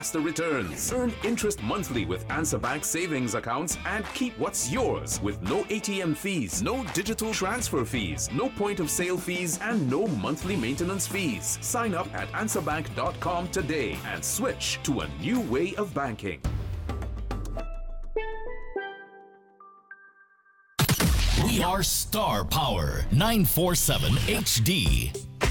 The returns. Earn interest monthly with Answer Bank savings accounts and keep what's yours with no ATM fees, no digital transfer fees, no point of sale fees, and no monthly maintenance fees. Sign up at answerbank.com today and switch to a new way of banking. We are Star Power 947 HD.